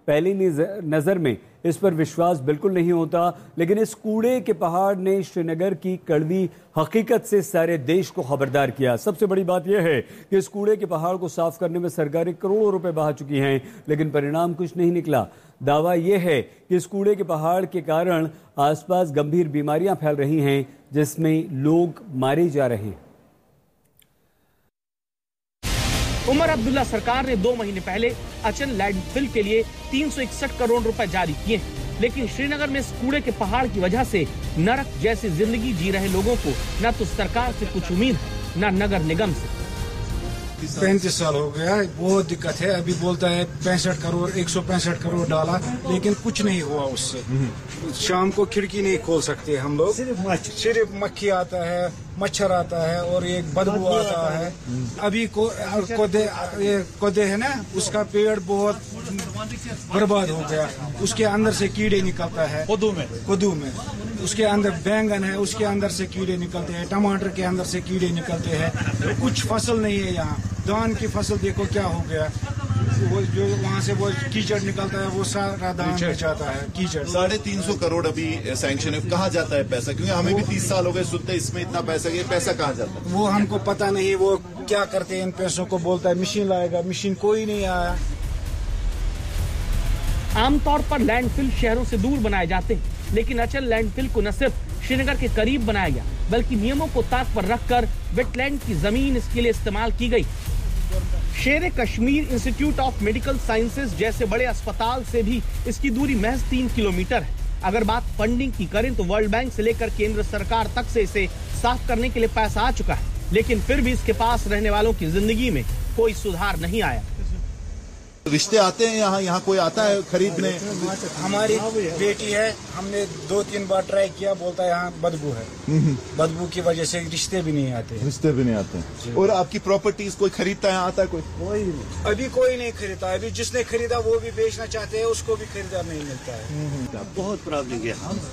पहली नज़र में इस पर विश्वास बिल्कुल नहीं होता, लेकिन इस कूड़े के पहाड़ ने श्रीनगर की कड़वी हकीकत से सारे देश को खबरदार किया। सबसे बड़ी बात यह है कि इस कूड़े के पहाड़ को साफ करने में सरकारें करोड़ों रुपए बहा चुकी हैं, लेकिन परिणाम कुछ नहीं निकला। दावा यह है कि इस कूड़े के पहाड़ के कारण आसपास गंभीर बीमारियां फैल रही हैं, जिसमें लोग मारे जा रहे हैं। उमर अब्दुल्ला सरकार ने 2 महीने पहले अचल लैंडफिल के लिए 361 करोड़ रुपए जारी किए, लेकिन श्रीनगर में इस कूड़े के पहाड़ की वजह से नरक जैसी जिंदगी जी रहे लोगों को न तो सरकार से कुछ उम्मीद है, न नगर निगम से। 35 साल हो गया, बहुत दिक्कत है। अभी बोलता है 65 करोड़ 165 करोड़ डाला, लेकिन कुछ नहीं हुआ उससे। शाम को खिड़की नहीं खोल सकते हम लोग, सिर्फ मक्खी आता है, मच्छर आता है और एक बदबू आता है। अभी कोदे है ना, उसका पेड़ बहुत बर्बाद हो गया, उसके अंदर से कीड़े निकलता है। कद्दू में उसके अंदर बैंगन है, उसके अंदर से कीड़े निकलते हैं, टमाटर के अंदर से कीड़े निकलते हैं। कुछ फसल नहीं है यहाँ। धान की फसल देखो क्या हो गया, वो जो वहाँ से वो कीचड़ निकलता है, वो सारा धान में जाता है कीचड़। 350 करोड़ अभी सैंक्शन है। कहाँ जाता है पैसा? क्योंकि हमें भी 30 साल हो गए सुनते इसमें इतना पैसा, ये पैसा कहाँ जाता है? वो हमको पता नहीं, वो क्या करते हैं इन पैसों को। बोलता है मशीन लाएगा, मशीन कोई नहीं आया। आमतौर पर लैंडफिल शहरों से दूर बनाए जाते हैं, लेकिन अचल लैंडफिल को न सिर्फ श्रीनगर के करीब बनाया गया, बल्कि नियमों को ताक पर रखकर वेटलैंड की जमीन इसके लिए इस्तेमाल की गई। शेर Kashmir institute of medical sciences जैसे बड़े अस्पताल से भी इसकी दूरी महज 3 किलोमीटर है। अगर बात फंडिंग की करें तो वर्ल्ड बैंक से लेकर केंद्र सरकार तक से इसे साफ करने के लिए पैसा आ चुका है, लेकिन फिर भी इसके पास रहने वालों की जिंदगी में कोई सुधार नहीं आया। रिश्ते आते हैं यहाँ कोई आता है खरीदने? हमारी बेटी है, हमने 2-3 बार ट्राई किया, बोलता है यहाँ बदबू है। बदबू की वजह से रिश्ते भी नहीं आते। और आपकी प्रॉपर्टीज कोई खरीदता है, आता है कोई? अभी कोई नहीं खरीदता। अभी जिसने खरीदा वो भी बेचना चाहते हैं, उसको भी खरीदार नहीं मिलता है। बहुत प्रॉब्लम है।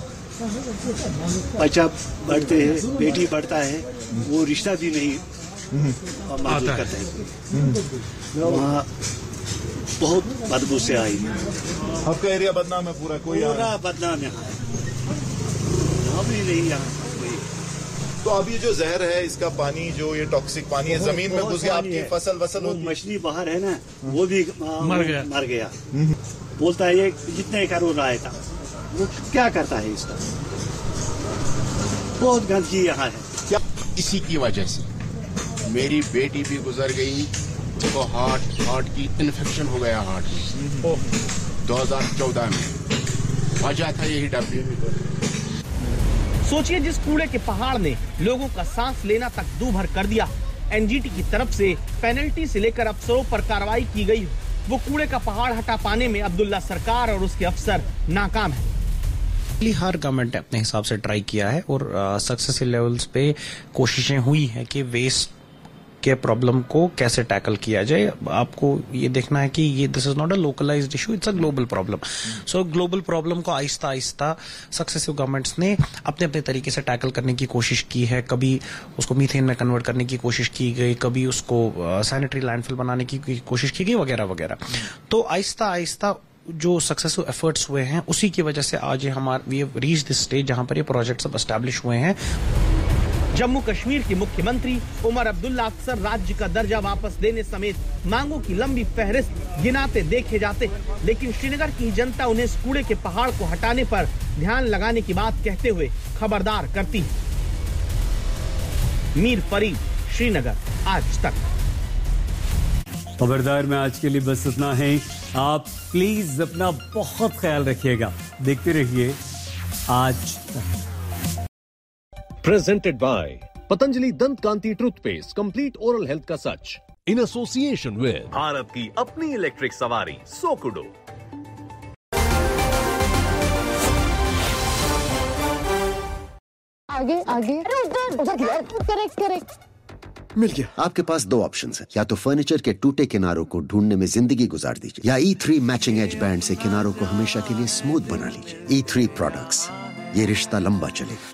बच्चा बढ़ते हैं, बेटी बढ़ता है, वो रिश्ता भी नहीं मंजूर करता है। वहाँ बहुत बदबू से आई। आपका एरिया बदनाम है पूरा? पूरा बदनाम है, अभी नहीं यहाँ कोई। तो अब ये जो जहर है, इसका पानी जो ये टॉक्सिक पानी है, जमीन में घुस गया, आपकी फसल मछली बाहर है ना, वो भी मर गया। बोलता है ये जितने करोड़ आया था, वो क्या करता है इसका? बहुत गंदगी यहाँ है। क्या इसी की वजह से मेरी बेटी भी गुजर गई, तो हार्ट की इन्फेक्शन हो गया हार्ट में 2014 में। वजह था यही डब्बे। सोचिए, जिस कूड़े के पहाड़ ने लोगों का सांस लेना तक दूभर कर दिया, एनजीटी की तरफ से पेनल्टी से लेकर अफसरों पर कार्रवाई की गई, वो कूड़े का पहाड़ हटा पाने में अब्दुल्ला सरकार और उसके अफसर नाकाम है। हर गवर्नमेंट ने अपने हिसाब से ट्राई किया है और सक्सेसिव लेवल्स पे कोशिशें हुई हैं कि वेस्ट के प्रॉब्लम को कैसे टैकल किया जाए। आपको ये देखना है कि ये this is not a localised issue, it's a global problem. So global problem को आहिस्ता आहिस्ता सक्सेसिव गवर्नमेंट्स ने अपने अपने तरीके से टैकल करने की कोशिश की है। कभी उसको मीथेन में कन्वर्ट करने की कोशिश की गई, कभी उसको सैनिटरी लैंडफिल बनाने की कोशिश की गई, वगैरह वगैरह। तो आहिस्ता आहिस्ता जो सक्सेसफुल एफर्ट्स हुए हैं, उसी की वजह से आज we have reached this stage जहां पर ये प्रोजेक्ट्स अब एस्टैब्लिश हुए हैं। जम्मू कश्मीर के मुख्यमंत्री उमर अब्दुल्ला अक्सर राज्य का दर्जा वापस देने समेत मांगों की लंबी फहरिस्त गिनाते देखे जाते, लेकिन श्रीनगर की जनता उन्हें इस कूड़े के पहाड़ को हटाने पर ध्यान लगाने की बात कहते हुए खबरदार करती है। मीर फरीद, श्रीनगर, आज तक। खबरदार में आज के लिए बस इतना है। आप प्लीज अपना बहुत ख्याल रखिएगा। देखते रहिए आज तक। Presented by Patanjali Dant Kanti Toothpaste, complete oral health का सच, in association with भारत की अपनी इलेक्ट्रिक सवारी सोकुडो। आगे आगे, उधर करेक्ट। मिल गया। आपके पास 2 ऑप्शंस हैं, या तो फर्नीचर के टूटे किनारों को ढूंढने में जिंदगी गुजार दीजिए, या E3 मैचिंग एज बैंड से किनारों को हमेशा के लिए स्मूथ बना लीजिए। E3 प्रोडक्ट्स, ये रिश्ता लंबा चलेगा।